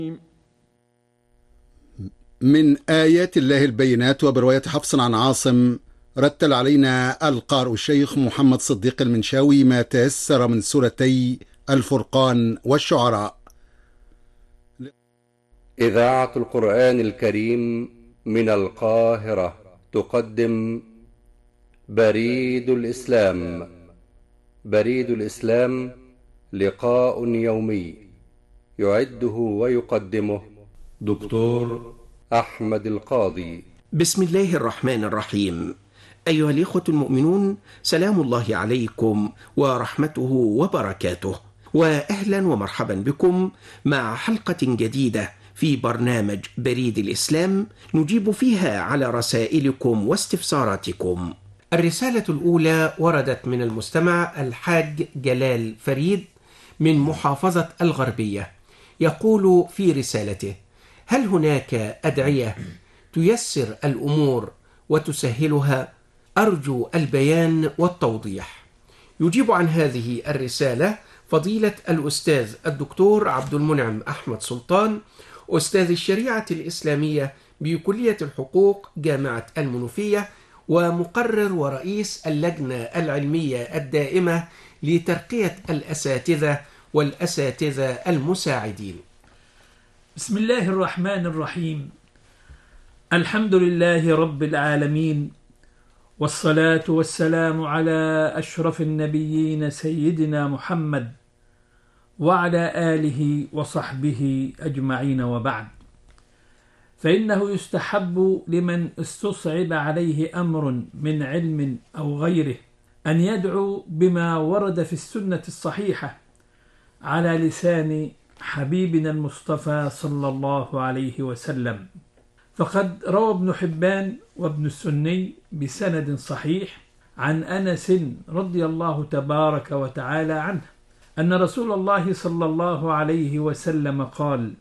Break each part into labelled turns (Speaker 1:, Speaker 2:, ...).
Speaker 1: من آيات الله البينات. وبرواية حفص عن عاصم رتل علينا القارئ الشيخ محمد صديق المنشاوي ما تيسر من سورتي الفرقان والشعراء.
Speaker 2: إذاعة القرآن الكريم من القاهرة تقدم بريد الإسلام. بريد الإسلام لقاء يومي يعده ويقدمه دكتور أحمد القاضي.
Speaker 3: بسم الله الرحمن الرحيم. أيها الإخوة المؤمنون، سلام الله عليكم ورحمته وبركاته، وأهلا ومرحبا بكم مع حلقة جديدة في برنامج بريد الإسلام نجيب فيها على رسائلكم واستفساراتكم. الرسالة الأولى وردت من المستمع الحاج جلال فريد من محافظة الغربية، يقول في رسالته: هل هناك أدعية تيسر الأمور وتسهلها؟ أرجو البيان والتوضيح. يجيب عن هذه الرسالة فضيلة الأستاذ الدكتور عبد المنعم أحمد سلطان، أستاذ الشريعة الإسلامية بكلية الحقوق جامعة المنوفية، ومقرر ورئيس اللجنة العلمية الدائمة لترقية الأساتذة والأساتذة المساعدين.
Speaker 4: بسم الله الرحمن الرحيم. الحمد لله رب العالمين، والصلاة والسلام على أشرف النبيين سيدنا محمد وعلى آله وصحبه أجمعين، وبعد. فإنه يستحب لمن استصعب عليه أمر من علم أو غيره أن يدعو بما ورد في السنة الصحيحة على لسان حبيبنا المصطفى صلى الله عليه وسلم. فقد روى ابن حبان وابن السني بسند صحيح عن أنس رضي الله تبارك وتعالى عنه أن رسول الله صلى الله عليه وسلم قال: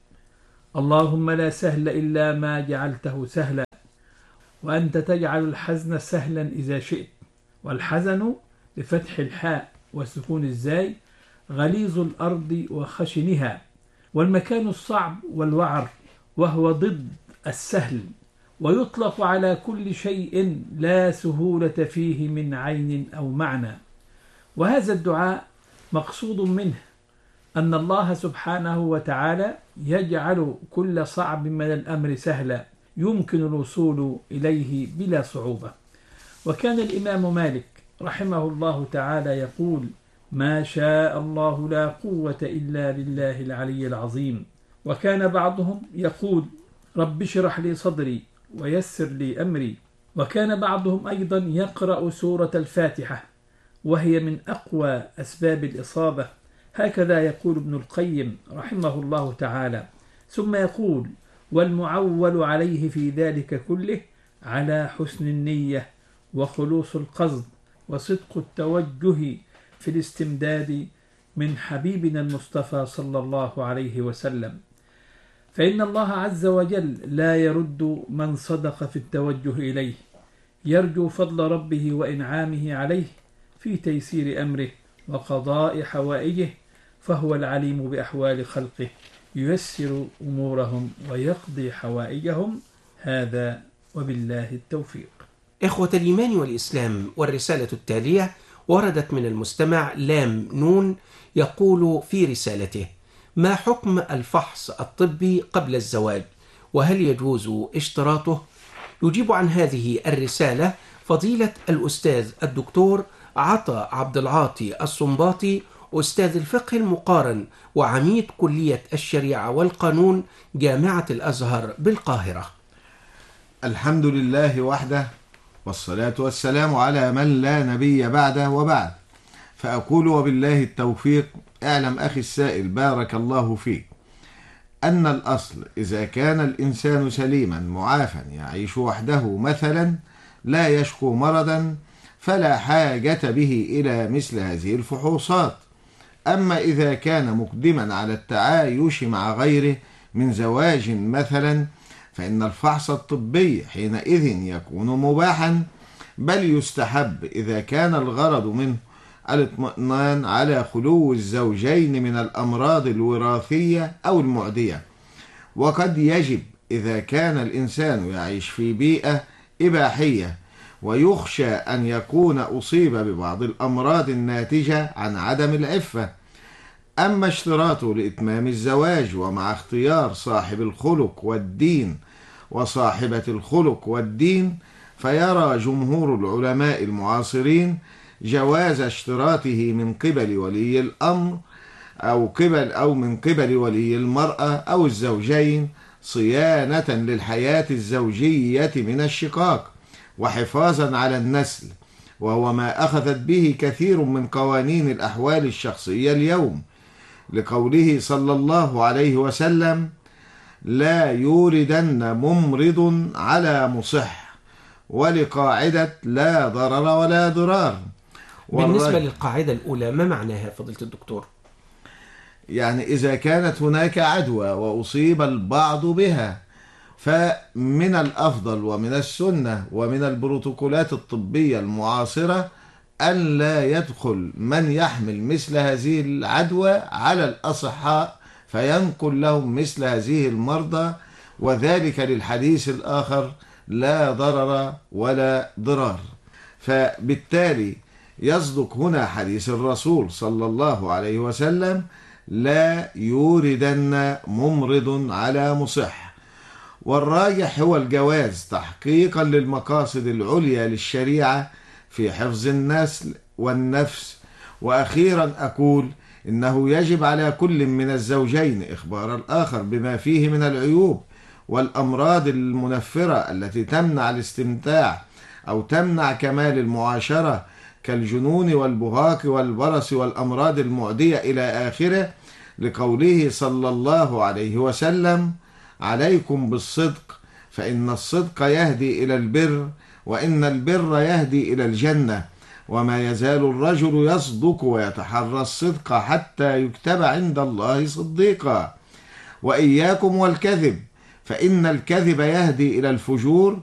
Speaker 4: اللهم لا سهل إلا ما جعلته سهلا، وأنت تجعل الحزن سهلا إذا شئت. والحزن بفتح الحاء وسكون الزاي غليظ الأرض وخشنها، والمكان الصعب والوعر، وهو ضد السهل، ويطلق على كل شيء لا سهولة فيه من عين أو معنى. وهذا الدعاء مقصود منه أن الله سبحانه وتعالى يجعل كل صعب من الأمر سهلا يمكن الوصول إليه بلا صعوبة. وكان الإمام مالك رحمه الله تعالى يقول: ما شاء الله لا قوة إلا بالله العلي العظيم. وكان بعضهم يقول: رب اشرح لي صدري ويسر لي أمري. وكان بعضهم أيضا يقرأ سورة الفاتحة، وهي من أقوى أسباب الإصابة، هكذا يقول ابن القيم رحمه الله تعالى. ثم يقول: والمعول عليه في ذلك كله على حسن النية وخلوص القصد وصدق التوجه في الاستمداد من حبيبنا المصطفى صلى الله عليه وسلم. فإن الله عز وجل لا يرد من صدق في التوجه إليه، يرجو فضل ربه وإنعامه عليه في تيسير أمره وقضاء حوائجه، فهو العليم بأحوال خلقه، ييسر أمورهم ويقضي حوائجهم. هذا وبالله التوفيق.
Speaker 3: إخوة الإيمان والإسلام، والرسالة التالية وردت من المستمع لام نون، يقول في رسالته: ما حكم الفحص الطبي قبل الزواج، وهل يجوز اشتراطه؟ يجيب عن هذه الرسالة فضيلة الأستاذ الدكتور عطا عبد العاطي الصنباطي، أستاذ الفقه المقارن وعميد كلية الشريعة والقانون جامعة الأزهر بالقاهرة.
Speaker 5: الحمد لله وحده، والصلاة والسلام على من لا نبي بعده، وبعد. فأقول وبالله التوفيق. اعلم أخي السائل بارك الله فيك أن الأصل إذا كان الإنسان سليما معافا يعيش وحده مثلا لا يشكو مرضا فلا حاجة به إلى مثل هذه الفحوصات. أما إذا كان مقدما على التعايش مع غيره من زواج مثلا فإن الفحص الطبي حينئذ يكون مباحا، بل يستحب إذا كان الغرض منه الاطمئنان على خلو الزوجين من الأمراض الوراثية أو المعدية. وقد يجب إذا كان الإنسان يعيش في بيئة إباحية ويخشى أن يكون أصيب ببعض الأمراض الناتجة عن عدم العفة. أما اشتراطه لإتمام الزواج ومع اختيار صاحب الخلق والدين وصاحبة الخلق والدين، فيرى جمهور العلماء المعاصرين جواز اشتراطه من قبل ولي الأمر أو من قبل ولي المرأة أو الزوجين، صيانة للحياة الزوجية من الشقاق وحفاظا على النسل، وهو ما أخذت به كثير من قوانين الأحوال الشخصية اليوم، لقوله صلى الله عليه وسلم: لا يوردن ممرض على مصح، ولقاعدة لا ضرر ولا ضرار.
Speaker 3: بالنسبة للقاعدة الأولى ما معناها فضيلة الدكتور؟
Speaker 5: يعني إذا كانت هناك عدوى وأصيب البعض بها، فمن الأفضل ومن السنة ومن البروتوكولات الطبية المعاصرة أن لا يدخل من يحمل مثل هذه العدوى على الأصحاء فينقل لهم مثل هذه المرضى، وذلك للحديث الآخر: لا ضرر ولا ضرار. فبالتالي يصدق هنا حديث الرسول صلى الله عليه وسلم: لا يوردن ممرض على مصح. والراجح هو الجواز تحقيقا للمقاصد العليا للشريعة في حفظ النسل والنفس. وأخيرا أقول إنه يجب على كل من الزوجين إخبار الآخر بما فيه من العيوب والأمراض المنفرة التي تمنع الاستمتاع أو تمنع كمال المعاشرة، كالجنون والبهاق والبرص والأمراض المعدية إلى آخره، لقوله صلى الله عليه وسلم: عليكم بالصدق فإن الصدق يهدي إلى البر، وإن البر يهدي إلى الجنة، وما يزال الرجل يصدق ويتحرى الصدق حتى يكتب عند الله صديقا. وإياكم والكذب فإن الكذب يهدي إلى الفجور،